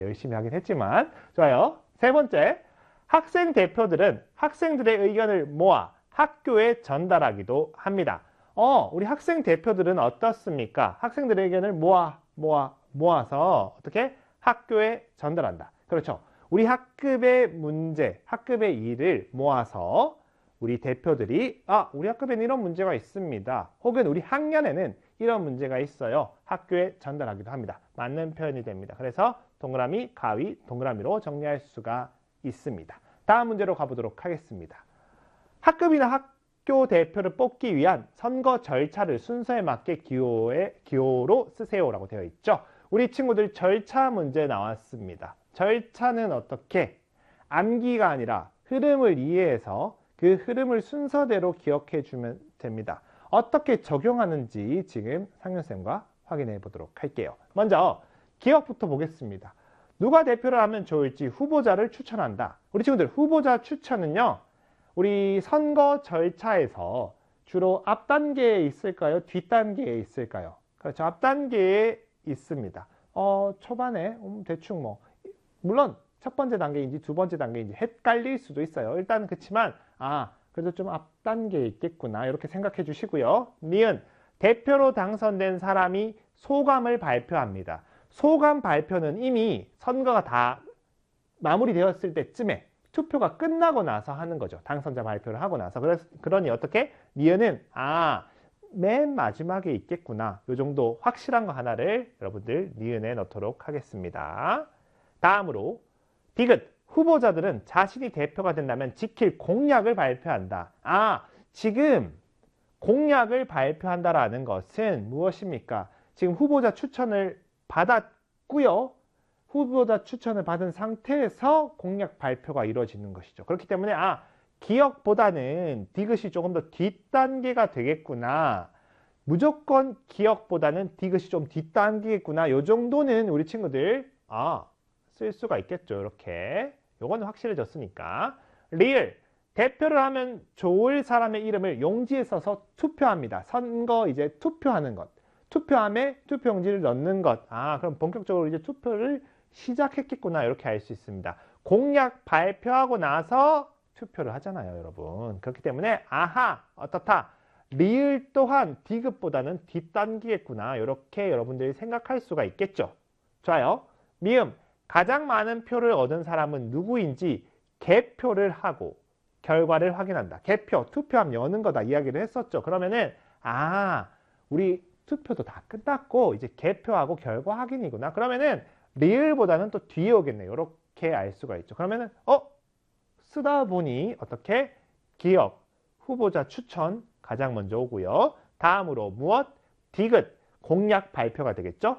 열심히 하긴 했지만. 좋아요. 세 번째, 학생 대표들은 학생들의 의견을 모아 학교에 전달하기도 합니다. 우리 학생 대표들은 어떻습니까? 학생들의 의견을 모아서 어떻게? 학교에 전달한다. 그렇죠. 우리 학급의 문제, 학급의 일을 모아서 우리 대표들이 우리 학급에는 이런 문제가 있습니다. 혹은 우리 학년에는 이런 문제가 있어요. 학교에 전달하기도 합니다. 맞는 표현이 됩니다. 그래서 동그라미, 가위, 동그라미로 정리할 수가 있습니다. 다음 문제로 가보도록 하겠습니다. 학급이나 학교 대표를 뽑기 위한 선거 절차를 순서에 맞게 기호로 쓰세요라고 되어 있죠. 우리 친구들 절차 문제 나왔습니다. 절차는 어떻게? 암기가 아니라 흐름을 이해해서 그 흐름을 순서대로 기억해 주면 됩니다. 어떻게 적용하는지 지금 상윤쌤과 확인해 보도록 할게요. 먼저 기억부터 보겠습니다. 누가 대표를 하면 좋을지 후보자를 추천한다. 우리 친구들 후보자 추천은요, 우리 선거 절차에서 주로 앞 단계에 있을까요? 뒷 단계에 있을까요? 그렇죠. 앞 단계에 있습니다. 초반에 대충 물론 첫 번째 단계인지 두 번째 단계인지 헷갈릴 수도 있어요. 일단 그렇지만 그래도 좀 앞 단계에 있겠구나 이렇게 생각해 주시고요. 니은 대표로 당선된 사람이 소감을 발표합니다. 소감 발표는 이미 선거가 다 마무리되었을 때쯤에 투표가 끝나고 나서 하는 거죠. 당선자 발표를 하고 나서. 그러니 어떻게? 니은은 맨 마지막에 있겠구나. 요 정도 확실한 거 하나를 여러분들 니은에 넣도록 하겠습니다. 다음으로 디귿. 후보자들은 자신이 대표가 된다면 지킬 공약을 발표한다. 지금 공약을 발표한다라는 것은 무엇입니까? 지금 후보자 추천을 받았고요. 후보자 추천을 받은 상태에서 공약 발표가 이루어지는 것이죠. 그렇기 때문에 기억보다는 디귿이 조금 더 뒷단계가 되겠구나. 무조건 기억보다는 디귿이 좀 뒷단계겠구나. 요 정도는 우리 친구들 쓸 수가 있겠죠. 이렇게. 요거는 확실해졌으니까. 리을. 대표를 하면 좋을 사람의 이름을 용지에 써서 투표합니다. 선거 이제 투표하는 것. 투표함에 투표용지를 넣는 것. 그럼 본격적으로 이제 투표를 시작했겠구나. 이렇게 알 수 있습니다. 공약 발표하고 나서 투표를 하잖아요, 여러분. 그렇기 때문에 어떻다. 리을 또한 디귿보다는 뒷단계겠구나. 이렇게 여러분들이 생각할 수가 있겠죠. 좋아요. 미음. 가장 많은 표를 얻은 사람은 누구인지 개표를 하고 결과를 확인한다. 개표, 투표함 여는 거다 이야기를 했었죠. 그러면은 우리 투표도 다 끝났고 이제 개표하고 결과 확인이구나. 그러면은 리을보다는 또 뒤에 오겠네요. 이렇게 알 수가 있죠. 그러면은 쓰다 보니 어떻게? 기억, 후보자 추천 가장 먼저 오고요. 다음으로 무엇? 디귿, 공약 발표가 되겠죠.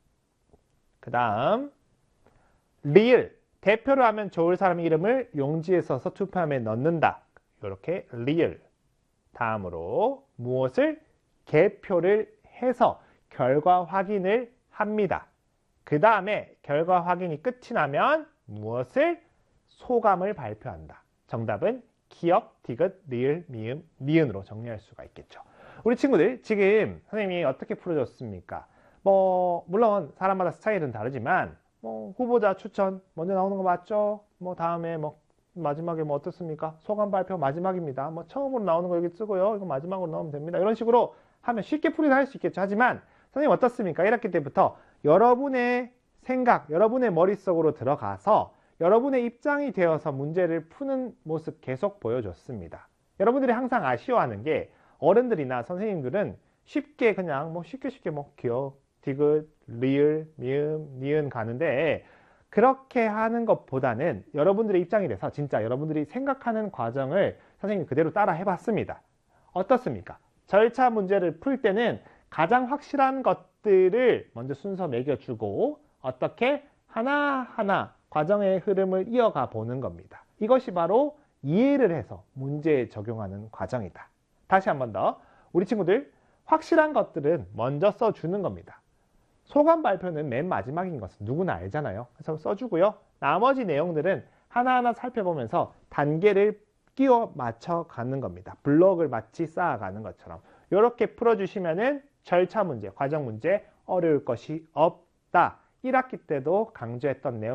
그 다음 리을, 대표를 하면 좋을 사람 이름을 용지에 써서 투표함에 넣는다. 이렇게 리을. 다음으로 무엇을? 개표를 해서 결과 확인을 합니다. 그 다음에 결과 확인이 끝이 나면 무엇을? 소감을 발표한다. 정답은 기억, 디귿, 리을, 미음, 니은으로 정리할 수가 있겠죠. 우리 친구들 지금 선생님이 어떻게 풀어줬습니까? 물론 사람마다 스타일은 다르지만 후보자 추천 먼저 나오는 거 맞죠? 다음에 마지막에 어떻습니까? 소감 발표 마지막입니다. 처음으로 나오는 거 여기 쓰고요. 이거 마지막으로 넣으면 됩니다. 이런 식으로 하면 쉽게 풀이를 할 수 있겠죠. 하지만 선생님 어떻습니까? 1학기 때부터 여러분의 생각, 여러분의 머릿속으로 들어가서 여러분의 입장이 되어서 문제를 푸는 모습 계속 보여줬습니다. 여러분들이 항상 아쉬워하는 게 어른들이나 선생님들은 쉽게 그냥 쉽게 기억, 디귿, 리을, 미음, 니은 가는데 그렇게 하는 것보다는 여러분들의 입장이 돼서 진짜 여러분들이 생각하는 과정을 선생님이 그대로 따라 해봤습니다. 어떻습니까? 절차 문제를 풀 때는 가장 확실한 것들을 먼저 순서 매겨주고 어떻게 하나하나 과정의 흐름을 이어가 보는 겁니다. 이것이 바로 이해를 해서 문제에 적용하는 과정이다. 다시 한 번 더. 우리 친구들 확실한 것들은 먼저 써주는 겁니다. 소감 발표는 맨 마지막인 것은 누구나 알잖아요. 그래서 써주고요. 나머지 내용들은 하나하나 살펴보면서 단계를 끼워 맞춰 가는 겁니다. 블록을 마치 쌓아가는 것처럼. 이렇게 풀어주시면은 절차 문제, 과정 문제 어려울 것이 없다. 1학기 때도 강조했던 내용